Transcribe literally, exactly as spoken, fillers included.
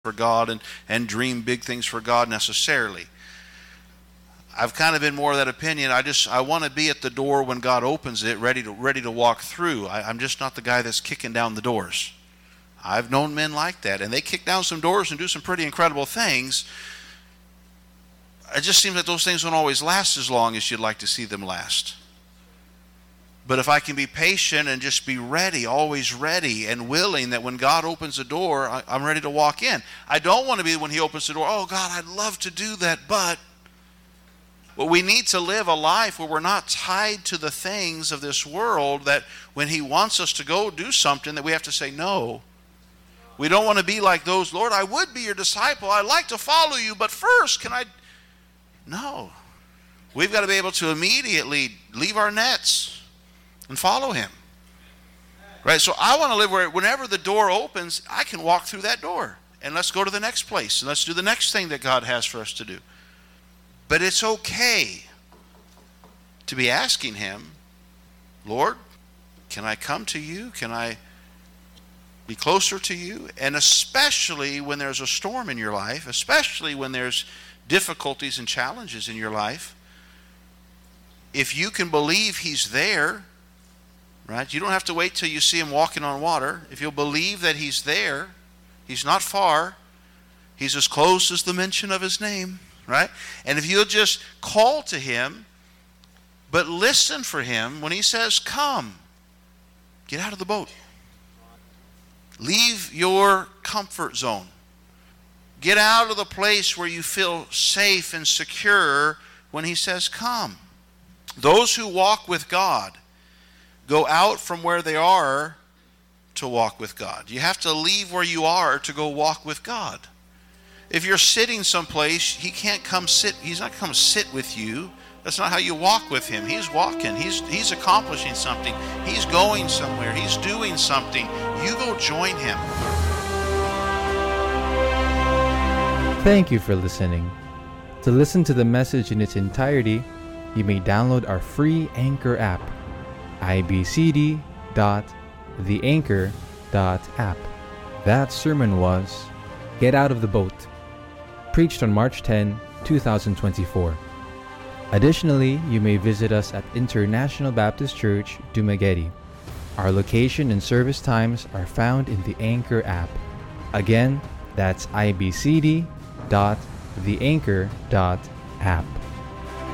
for God and, and dream big things for God necessarily. I've kind of been more of that opinion. I just I want to be at the door when God opens it, ready to ready to walk through. I, I'm just not the guy that's kicking down the doors. I've known men like that, and they kick down some doors and do some pretty incredible things. It just seems that those things don't always last as long as you'd like to see them last. But if I can be patient and just be ready, always ready and willing, that when God opens the door, I, I'm ready to walk in. I don't want to be when He opens the door, oh God, I'd love to do that, but well, we need to live a life where we're not tied to the things of this world, that when He wants us to go do something, that we have to say no. We don't want to be like those, Lord, I would be your disciple. I'd like to follow you, but first, can I? No. We've got to be able to immediately leave our nets and follow Him. Right? So I want to live where whenever the door opens, I can walk through that door. And let's go to the next place. And let's do the next thing that God has for us to do. But it's okay to be asking Him, Lord, can I come to you? Can I be closer to you? And especially when there's a storm in your life, especially when there's difficulties and challenges in your life, if you can believe He's there, right? You don't have to wait till you see Him walking on water. If you'll believe that He's there, He's not far. He's as close as the mention of His name, right? And if you'll just call to Him, but listen for Him when He says, come, get out of the boat. Leave your comfort zone. Get out of the place where you feel safe and secure when He says, come. Those who walk with God go out from where they are to walk with God. You have to leave where you are to go walk with God. If you're sitting someplace, He can't come sit. He's not come sit with you. That's not how you walk with Him. He's walking. He's He's accomplishing something. He's going somewhere. He's doing something. You go join Him. Thank you for listening. To listen to the message in its entirety, you may download our free Anchor app, i b c d dot the anchor dot app. That sermon was Get Out of the Boat, preached on March tenth, twenty twenty-four. Additionally, you may visit us at International Baptist Church, Dumaguete. Our location and service times are found in the Anchor app. Again, that's i b c d dot the anchor dot app.